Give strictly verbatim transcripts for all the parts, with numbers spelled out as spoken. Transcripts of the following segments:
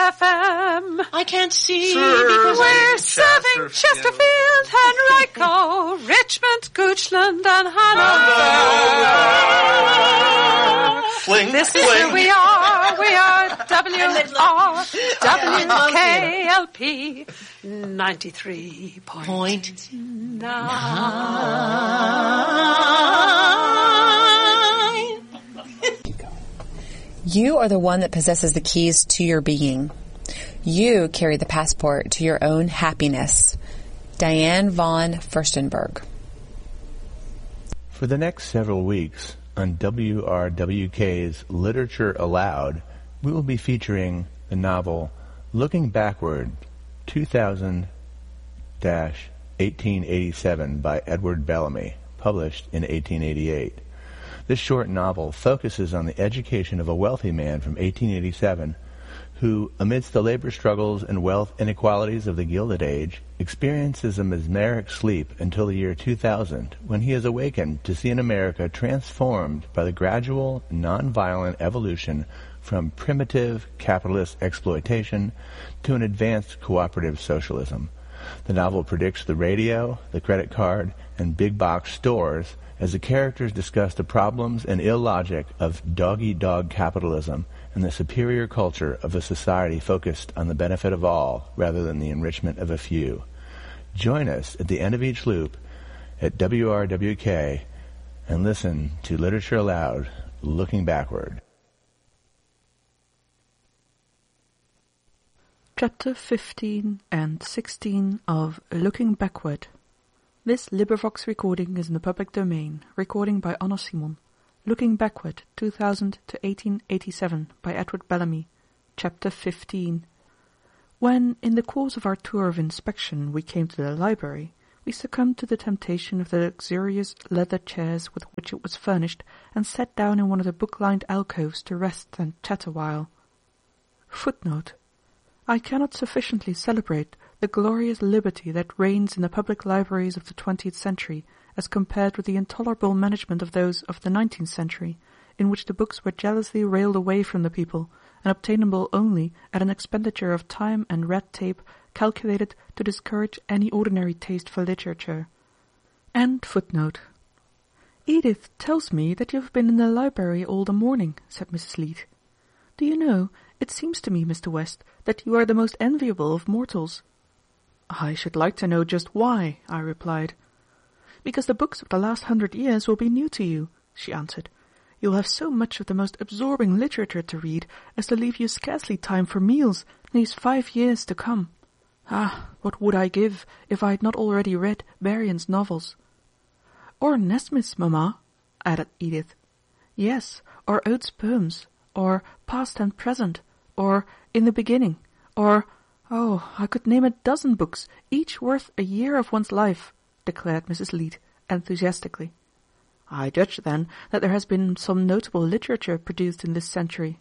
F M. I can't see Sir, because We're I'm serving Chesterfield, Henrico, Richmond, Goochland, and Hanover. Fling, This is fling. who we are. We are W R W K L P ninety-three point nine. You are the one that possesses the keys to your being. You carry the passport to your own happiness. Diane von Furstenberg. For the next several weeks on W R W K's Literature Aloud, we will be featuring the novel Looking Backward, two thousand to eighteen eighty-seven by Edward Bellamy, published in eighteen eighty-eight. This short novel focuses on the education of a wealthy man from eighteen eighty-seven who, amidst the labor struggles and wealth inequalities of the Gilded Age, experiences a mesmeric sleep until the year two thousand, when he is awakened to see an America transformed by the gradual, non-violent evolution from primitive capitalist exploitation to an advanced cooperative socialism. The novel predicts the radio, the credit card, and big box stores as the characters discuss the problems and illogic of dog-eat-dog capitalism and the superior culture of a society focused on the benefit of all rather than the enrichment of a few. Join us at the end of each loop at W R W K and listen to Literature Aloud, Looking Backward. Chapter fifteen and sixteen of Looking Backward. This LibriVox recording is in the public domain. Recording by Anna Simon. Looking Backward, two thousand to eighteen eighty-seven, by Edward Bellamy. Chapter fifteen. When, in the course of our tour of inspection, we came to the library, we succumbed to the temptation of the luxurious leather chairs with which it was furnished, and sat down in one of the book-lined alcoves to rest and chat awhile. Footnote. I cannot sufficiently celebrate the glorious liberty that reigns in the public libraries of the twentieth century, as compared with the intolerable management of those of the nineteenth century, in which the books were jealously railed away from the people, and obtainable only at an expenditure of time and red tape calculated to discourage any ordinary taste for literature. End footnote. Edith tells me that you have been in the library all the morning, said Missus Leete. Do you know, it seems to me, Mister West, that you are the most enviable of mortals. I should like to know just why, I replied. Because the books of the last hundred years will be new to you, she answered. You will have so much of the most absorbing literature to read as to leave you scarcely time for meals in these five years to come. Ah, what would I give if I had not already read Berrien's novels? Or Nesmith's, Mamma, added Edith. Yes, or Oates' poems, or Past and Present, or In the Beginning, or, oh, I could name a dozen books, each worth a year of one's life, declared Missus Leete enthusiastically. I judge, then, that there has been some notable literature produced in this century.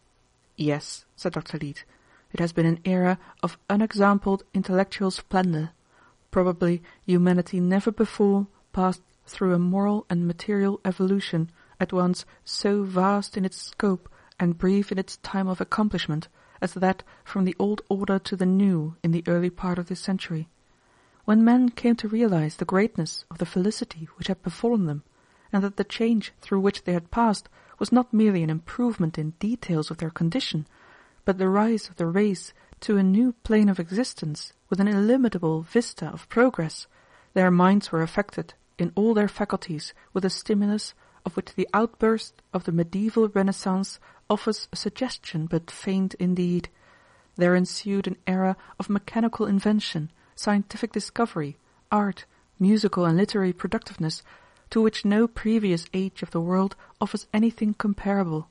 Yes, said Doctor Leete, it has been an era of unexampled intellectual splendor. Probably humanity never before passed through a moral and material evolution at once so vast in its scope and brief in its time of accomplishment as that from the old order to the new in the early part of this century. When men came to realize the greatness of the felicity which had befallen them, and that the change through which they had passed was not merely an improvement in details of their condition, but the rise of the race to a new plane of existence with an illimitable vista of progress, their minds were affected in all their faculties with a stimulus of which the outburst of the medieval Renaissance offers a suggestion but faint indeed. There ensued an era of mechanical invention, scientific discovery, art, musical and literary productiveness, to which no previous age of the world offers anything comparable.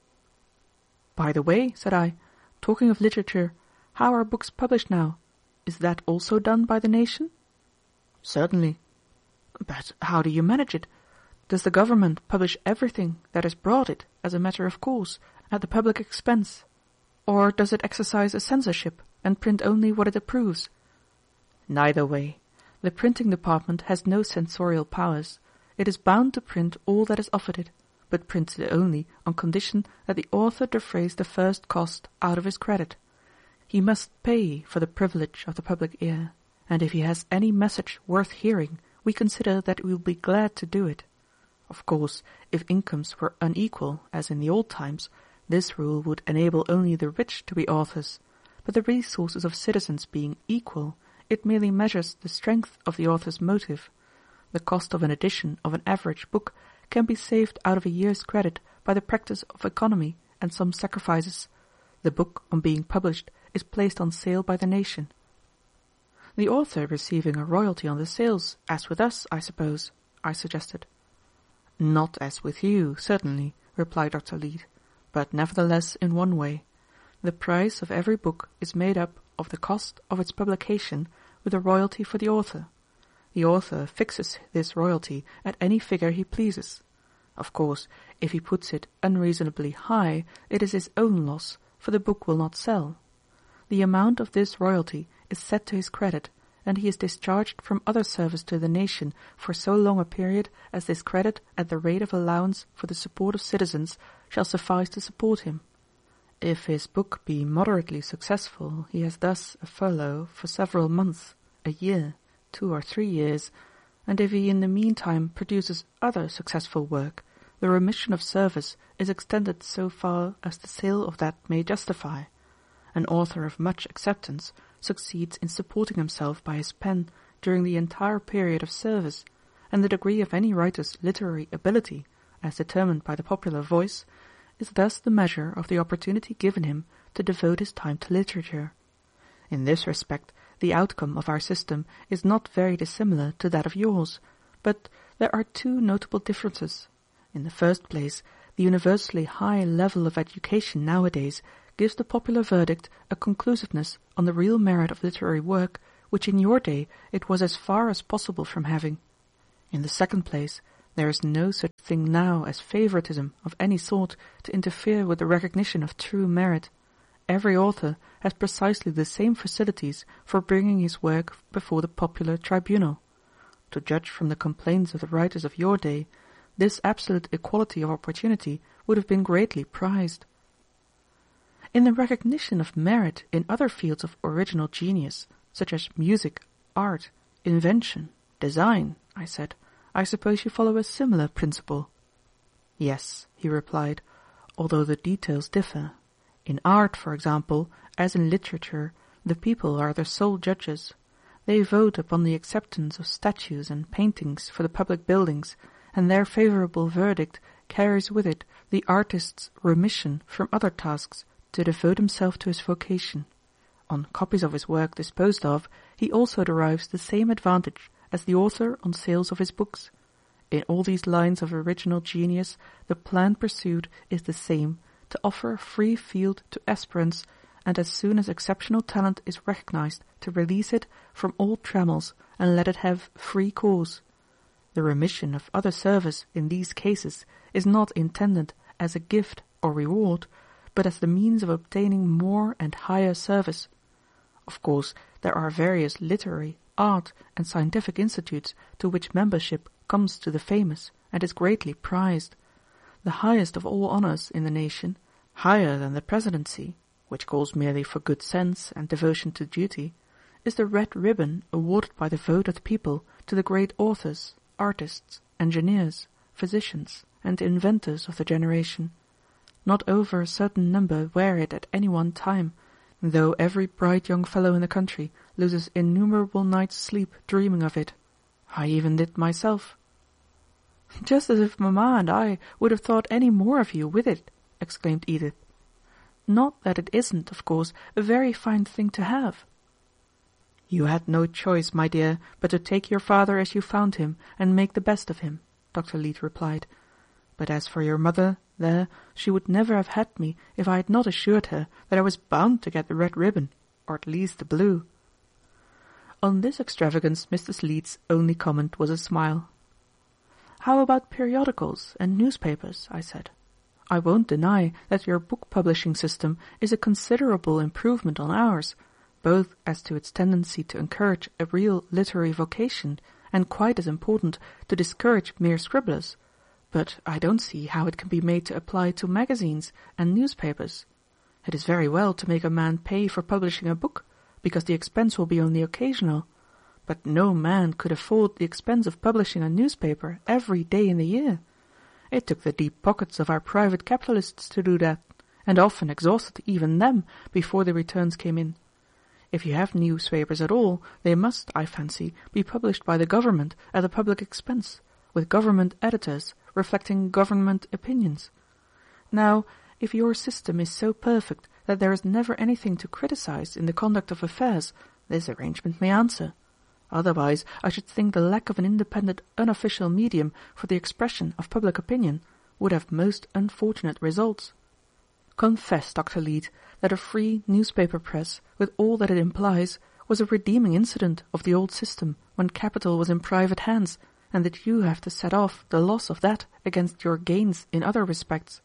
By the way, said I, talking of literature, how are books published now? Is that also done by the nation? Certainly. But how do you manage it? Does the government publish everything that is brought it as a matter of course, at the public expense? Or does it exercise a censorship and print only what it approves? Neither way. The printing department has no censorial powers. It is bound to print all that is offered it, but prints it only on condition that the author defrays the first cost out of his credit. he must pay for the privilege of the public ear, and if he has any message worth hearing, we consider that we will be glad to do it. Of course, if incomes were unequal, as in the old times, this rule would enable only the rich to be authors, but the resources of citizens being equal, it merely measures the strength of the author's motive. The cost of an edition of an average book can be saved out of a year's credit by the practice of economy and some sacrifices. The book, on being published, is placed on sale by the nation. The author receiving a royalty on the sales, as with us, I suppose, I suggested. Not as with you, certainly, replied Doctor Leete, but nevertheless in one way. The price of every book is made up of the cost of its publication with a royalty for the author. The author fixes this royalty at any figure he pleases. Of course, if he puts it unreasonably high, it is his own loss, for the book will not sell. The amount of this royalty is set to his credit, and he is discharged from other service to the nation for so long a period as this credit at the rate of allowance for the support of citizens shall suffice to support him. If his book be moderately successful, he has thus a furlough for several months, a year, two or three years, and if he in the meantime produces other successful work, the remission of service is extended so far as the sale of that may justify. An author of much acceptance succeeds in supporting himself by his pen during the entire period of service, and the degree of any writer's literary ability, as determined by the popular voice, is thus the measure of the opportunity given him to devote his time to literature. In this respect, the outcome of our system is not very dissimilar to that of yours, but there are two notable differences. In the first place, the universally high level of education nowadays gives the popular verdict a conclusiveness on the real merit of literary work, which in your day it was as far as possible from having. In the second place, there is no such thing now as favoritism of any sort to interfere with the recognition of true merit. Every author has precisely the same facilities for bringing his work before the popular tribunal. To judge from the complaints of the writers of your day, this absolute equality of opportunity would have been greatly prized. In the recognition of merit in other fields of original genius, such as music, art, invention, design, I said, I suppose you follow a similar principle. Yes, he replied, although the details differ. In art, for example, as in literature, the people are the sole judges. They vote upon the acceptance of statues and paintings for the public buildings, and their favorable verdict carries with it the artist's remission from other tasks to devote himself to his vocation. On copies of his work disposed of, he also derives the same advantage as the author on sales of his books. In all these lines of original genius, the plan pursued is the same, to offer a free field to aspirants, and as soon as exceptional talent is recognized, to release it from all trammels and let it have free course. The remission of other service in these cases is not intended as a gift or reward, but as the means of obtaining more and higher service. Of course, there are various literary, art, and scientific institutes to which membership comes to the famous and is greatly prized. The highest of all honors in the nation, higher than the presidency, which calls merely for good sense and devotion to duty, is the red ribbon awarded by the vote of the people to the great authors, artists, engineers, physicians, and inventors of the generation. Not over a certain number wear it at any one time, though every bright young fellow in the country loses innumerable nights' sleep dreaming of it. I even did myself. Just as if Mamma and I would have thought any more of you with it, exclaimed Edith. Not that it isn't, of course, a very fine thing to have. You had no choice, my dear, but to take your father as you found him and make the best of him, Doctor Leete replied. But as for your mother, there, she would never have had me if I had not assured her that I was bound to get the red ribbon, or at least the blue. On this extravagance Missus Leete's only comment was a smile. How about periodicals and newspapers? I said. I won't deny that your book publishing system is a considerable improvement on ours, both as to its tendency to encourage a real literary vocation and quite as important to discourage mere scribblers, but I don't see how it can be made to apply to magazines and newspapers. It is very well to make a man pay for publishing a book, because the expense will be only occasional, but no man could afford the expense of publishing a newspaper every day in the year. It took the deep pockets of our private capitalists to do that, and often exhausted even them before the returns came in. If you have newspapers at all, they must, I fancy, be published by the government at the public expense, with government editors reflecting government opinions. Now, if your system is so perfect that there is never anything to criticize in the conduct of affairs, this arrangement may answer. Otherwise, I should think the lack of an independent, unofficial medium for the expression of public opinion would have most unfortunate results. Confess, Doctor Leete, that a free newspaper press, with all that it implies, was a redeeming incident of the old system when capital was in private hands, and that you have to set off the loss of that against your gains in other respects.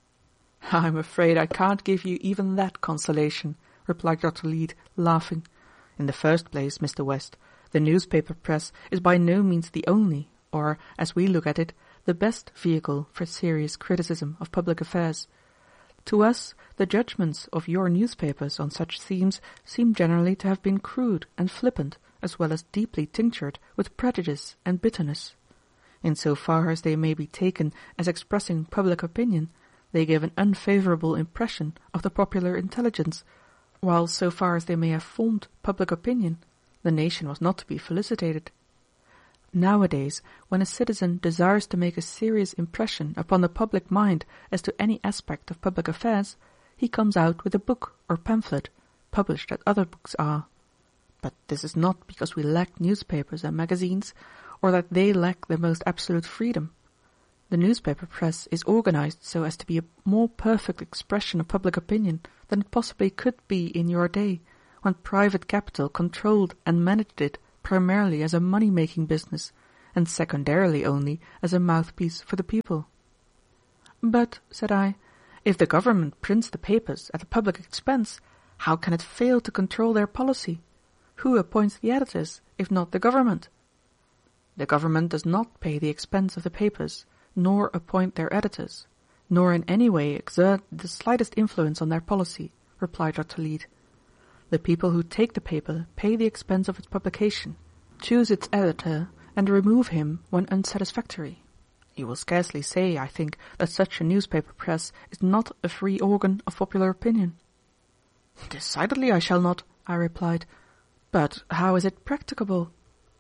"I'm afraid I can't give you even that consolation," replied Doctor Leete, laughing. "In the first place, Mister West, the newspaper press is by no means the only, or, as we look at it, the best vehicle for serious criticism of public affairs. To us, the judgments of your newspapers on such themes seem generally to have been crude and flippant, as well as deeply tinctured with prejudice and bitterness. In so far as they may be taken as expressing public opinion, they give an unfavourable impression of the popular intelligence, while so far as they may have formed public opinion, the nation was not to be felicitated. Nowadays, when a citizen desires to make a serious impression upon the public mind as to any aspect of public affairs, he comes out with a book or pamphlet, published as other books are. But this is not because we lack newspapers and magazines, or that they lack the most absolute freedom. The newspaper press is organized so as to be a more perfect expression of public opinion than it possibly could be in your day, when private capital controlled and managed it primarily as a money-making business, and secondarily only as a mouthpiece for the people." "But," said I, "if the government prints the papers at the public expense, how can it fail to control their policy? Who appoints the editors, if not the government?" "The government does not pay the expense of the papers, nor appoint their editors, nor in any way exert the slightest influence on their policy," replied Doctor Leete. "The people who take the paper pay the expense of its publication, choose its editor, and remove him when unsatisfactory. You will scarcely say, I think, that such a newspaper press is not a free organ of popular opinion." "Decidedly I shall not," I replied. "But how is it practicable?"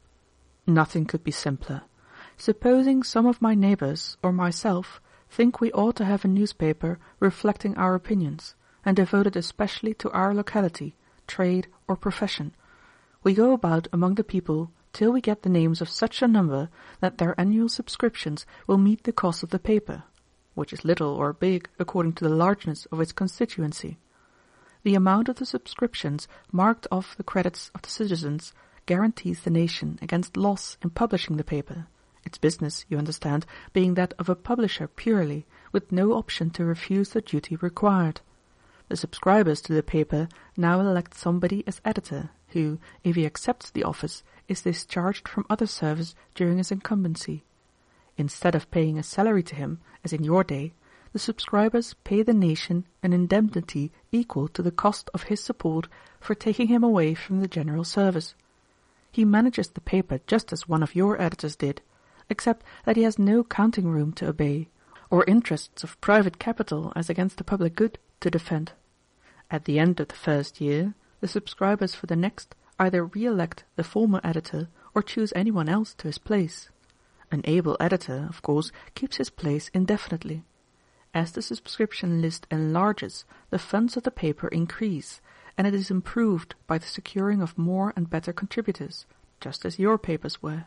"Nothing could be simpler. Supposing some of my neighbours or myself think we ought to have a newspaper reflecting our opinions, and devoted especially to our locality, trade, or profession, we go about among the people till we get the names of such a number that their annual subscriptions will meet the cost of the paper, which is little or big according to the largeness of its constituency. The amount of the subscriptions marked off the credits of the citizens guarantees the nation against loss in publishing the paper, its business, you understand, being that of a publisher purely, with no option to refuse the duty required. The subscribers to the paper now elect somebody as editor, who, if he accepts the office, is discharged from other service during his incumbency. Instead of paying a salary to him, as in your day, the subscribers pay the nation an indemnity equal to the cost of his support for taking him away from the general service. He manages the paper just as one of your editors did, except that he has no counting room to obey, or interests of private capital as against the public good to defend. At the end of the first year, the subscribers for the next either re-elect the former editor or choose anyone else to his place. An able editor, of course, keeps his place indefinitely. As the subscription list enlarges, the funds of the paper increase, and it is improved by the securing of more and better contributors, just as your papers were.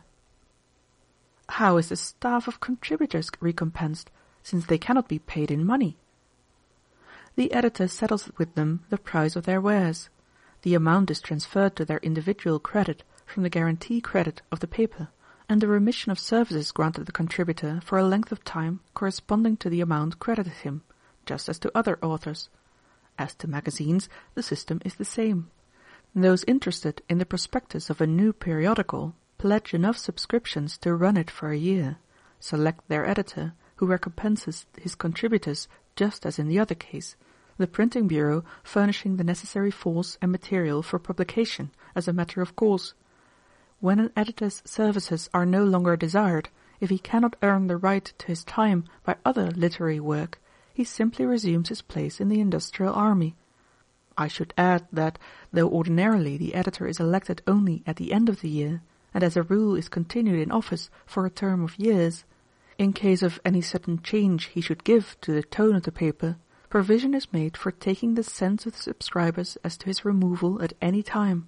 How is the staff of contributors recompensed, since they cannot be paid in money? The editor settles with them the price of their wares. The amount is transferred to their individual credit from the guarantee credit of the paper, and the remission of services granted the contributor for a length of time corresponding to the amount credited him, just as to other authors. As to magazines, the system is the same. Those interested in the prospectus of a new periodical pledge enough subscriptions to run it for a year, select their editor, who recompenses his contributors just as in the other case, the printing bureau furnishing the necessary force and material for publication as a matter of course. When an editor's services are no longer desired, if he cannot earn the right to his time by other literary work, he simply resumes his place in the industrial army. I should add that, though ordinarily the editor is elected only at the end of the year, and as a rule is continued in office for a term of years, in case of any sudden change he should give to the tone of the paper, provision is made for taking the sense of the subscribers as to his removal at any time.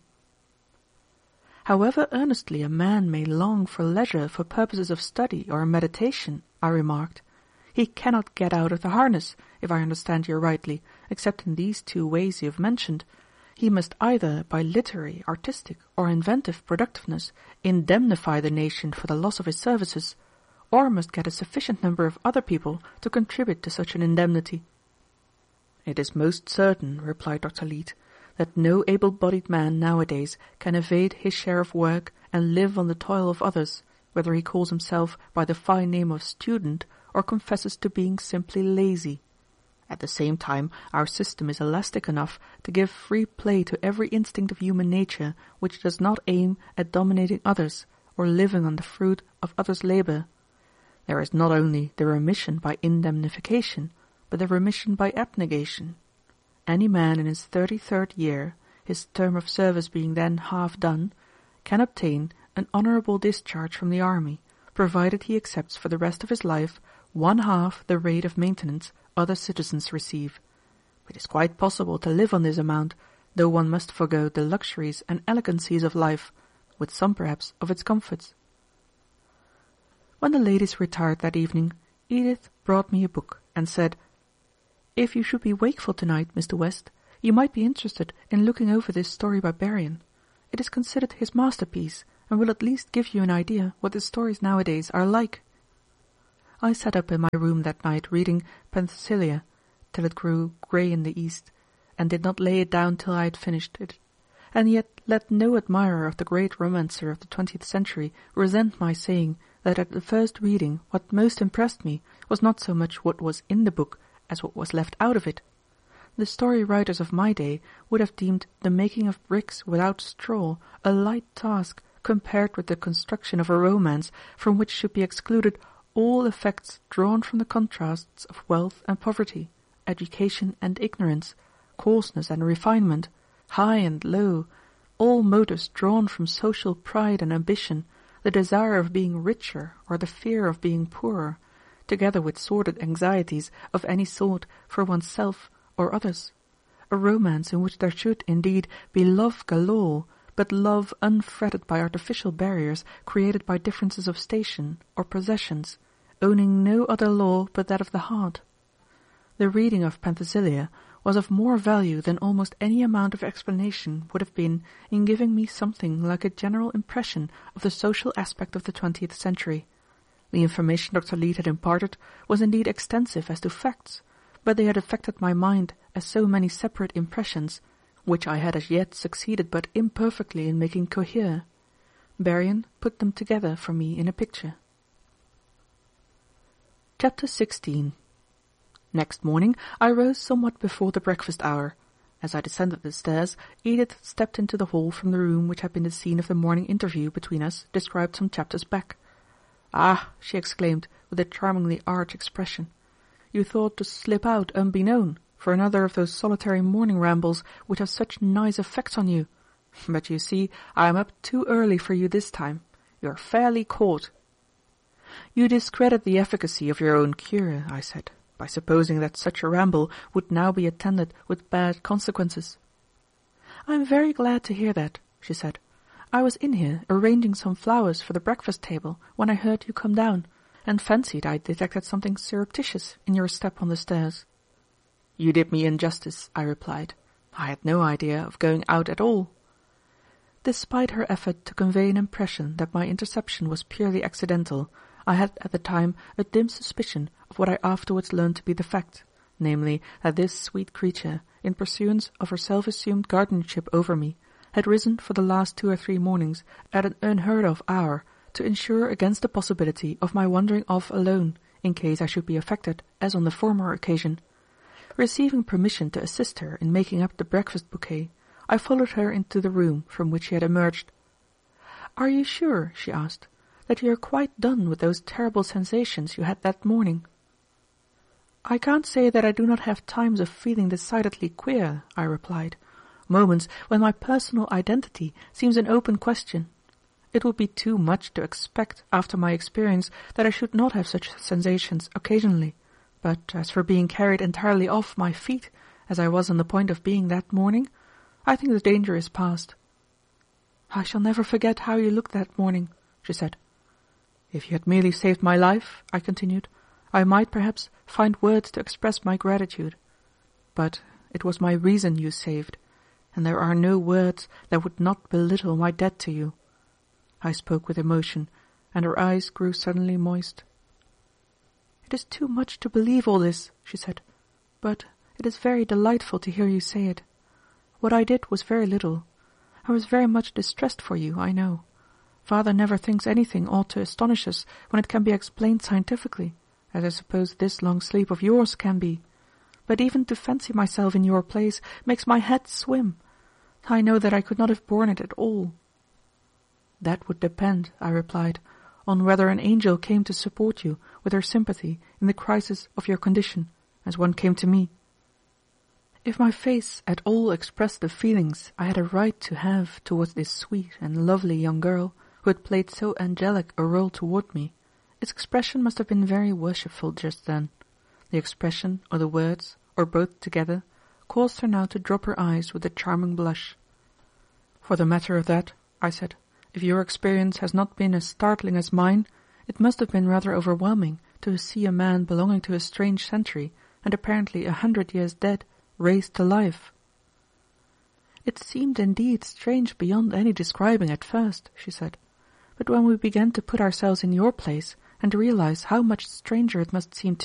However earnestly a man may long for leisure for purposes of study or meditation, I remarked, he cannot get out of the harness, if I understand you rightly, except in these two ways you have mentioned. He must either, by literary, artistic, or inventive productiveness, indemnify the nation for the loss of his services, or must get a sufficient number of other people to contribute to such an indemnity. It is most certain, replied Doctor Leete, that no able-bodied man nowadays can evade his share of work and live on the toil of others, whether he calls himself by the fine name of student or confesses to being simply lazy. At the same time, our system is elastic enough to give free play to every instinct of human nature which does not aim at dominating others or living on the fruit of others' labour. There is not only the remission by indemnification, but the remission by abnegation. Any man in his thirty-third year, his term of service being then half done, can obtain an honourable discharge from the army, provided he accepts for the rest of his life one half the rate of maintenance other citizens receive. It is quite possible to live on this amount, though one must forego the luxuries and elegancies of life, with some perhaps of its comforts. When the ladies retired that evening, Edith brought me a book and said, "If you should be wakeful tonight, Mister West, you might be interested in looking over this story by Berrian. It is considered his masterpiece, and will at least give you an idea what the stories nowadays are like." I sat up in my room that night reading Penthesilea till it grew grey in the east, and did not lay it down till I had finished it, and yet let no admirer of the great romancer of the twentieth century resent my saying that at the first reading what most impressed me was not so much what was in the book as what was left out of it. The story writers of my day would have deemed the making of bricks without straw a light task compared with the construction of a romance from which should be excluded all effects drawn from the contrasts of wealth and poverty, education and ignorance, coarseness and refinement, high and low, all motives drawn from social pride and ambition, the desire of being richer or the fear of being poorer, together with sordid anxieties of any sort for oneself or others. A romance in which there should, indeed, be love galore, but love unfretted by artificial barriers created by differences of station or possessions, owning no other law but that of the heart. The reading of Penthesilea was of more value than almost any amount of explanation would have been in giving me something like a general impression of the social aspect of the twentieth century. The information Doctor Leete had imparted was indeed extensive as to facts, but they had affected my mind as so many separate impressions, which I had as yet succeeded but imperfectly in making cohere. Berrian put them together for me in a picture. Chapter sixteen. Next morning I rose somewhat before the breakfast hour. As I descended the stairs, Edith stepped into the hall from the room which had been the scene of the morning interview between us described some chapters back. "Ah," she exclaimed, with a charmingly arch expression, "you thought to slip out unbeknown for another of those solitary morning rambles which have such nice effects on you. But you see I am up too early for you this time. You are fairly caught." "You discredit the efficacy of your own cure," I said, "by supposing that such a ramble would now be attended with bad consequences." "I am very glad to hear that," she said. "I was in here arranging some flowers for the breakfast table when I heard you come down, and fancied I detected something surreptitious in your step on the stairs." "You did me injustice," I replied. "I had no idea of going out at all." Despite her effort to convey an impression that my interception was purely accidental, I had at the time a dim suspicion of what I afterwards learned to be the fact, namely, that this sweet creature, in pursuance of her self-assumed guardianship over me, had risen for the last two or three mornings at an unheard-of hour to insure against the possibility of my wandering off alone, in case I should be affected as on the former occasion. Receiving permission to assist her in making up the breakfast bouquet, I followed her into the room from which she had emerged. "Are you sure," she asked, "that you are quite done with those terrible sensations you had that morning?" "I can't say that I do not have times of feeling decidedly queer," I replied, "moments when my personal identity seems an open question. It would be too much to expect after my experience that I should not have such sensations occasionally, but as for being carried entirely off my feet, as I was on the point of being that morning, I think the danger is past." "I shall never forget how you looked that morning," she said. "If you had merely saved my life," I continued, "I might perhaps find words to express my gratitude. But it was my reason you saved, and there are no words that would not belittle my debt to you." I spoke with emotion, and her eyes grew suddenly moist. "It is too much to believe all this," she said, "but it is very delightful to hear you say it. What I did was very little. I was very much distressed for you, I know. Father never thinks anything ought to astonish us when it can be explained scientifically, as I suppose this long sleep of yours can be. But even to fancy myself in your place makes my head swim. I know that I could not have borne it at all." "That would depend," I replied, "on whether an angel came to support you with her sympathy in the crisis of your condition, as one came to me. If my face at all expressed the feelings I had a right to have towards this sweet and lovely young girl, who had played so angelic a role toward me, its expression must have been very worshipful just then. The expression or the words, or both together, caused her now to drop her eyes with a charming blush. For the matter of that, I said, if your experience has not been as startling as mine, it must have been rather overwhelming to see a man belonging to a strange century, and apparently a hundred years dead, raised to life. It seemed indeed strange beyond any describing at first, she said, but when we began to put ourselves in your place, and realize how much stranger it must seem to